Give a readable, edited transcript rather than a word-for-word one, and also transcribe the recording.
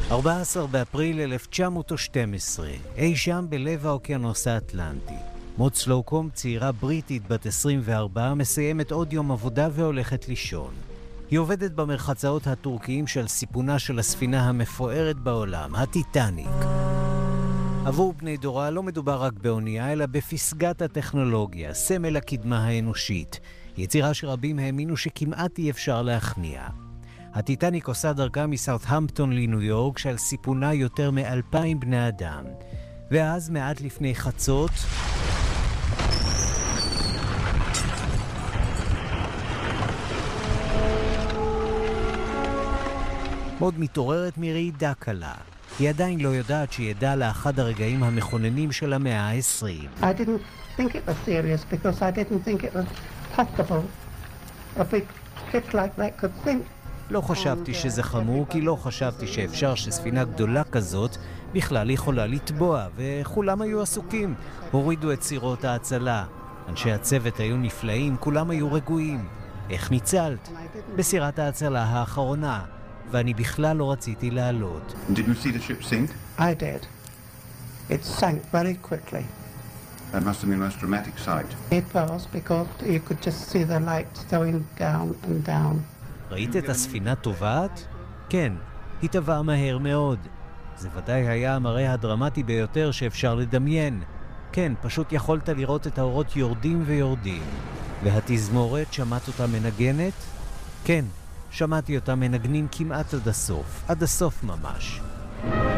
14 באפריל 1912, אי שם בלב האוקיינוס האטלנטי. מוד סלוקום, צעירה בריטית בת 24, מסיימת עוד יום עבודה והולכת לישון. היא עובדת במרחצאות הטורקיים של סיפונה של הספינה המפוארת בעולם, הטיטניק. עבור בני דורה לא מדובר רק באונייה, אלא בפסגת הטכנולוגיה, סמל הקדמה האנושית. יצירה שרבים האמינו שכמעט אי אפשר להכניע. הטיטניק עושה דרכה מסאות'המפטון לניו יורק, שעל סיפונה יותר מ2,000 בני אדם. ואז מעט לפני חצות מוד מתעוררת מרעידה קלה. היא עדיין לא יודעת שידע לאחד הרגעים המכוננים של המאה ה-20. I didn't think it was serious because I didn't think it was possible. A big ship like that could sink. לא חשבתי שזה חמור, כי לא חשבתי שאפשר שספינה גדולה כזאת בכלל יכולה לטבוע, וכולם היו עסוקים. הורידו את סירות ההצלה. אנשי הצוות היו נפלאים, כולם היו רגועים. איך ניצלת? בסירת ההצלה האחרונה. ואני בכלל לא רציתי לעלות. Did you see the ship sink? I did. It sank very quickly. That must have been a most dramatic sight. It was because you could just see the lights going down and down. ראית את הספינה טובעת? כן, היא טבעה מהר מאוד. זה ודאי היה המראה הדרמטי ביותר שאפשר לדמיין. כן, פשוט יכולת לראות את האורות יורדים ויורדים. והתזמורת, שמעת אותה מנגנת? כן, שמעתי אותה מנגנים כמעט עד הסוף ממש.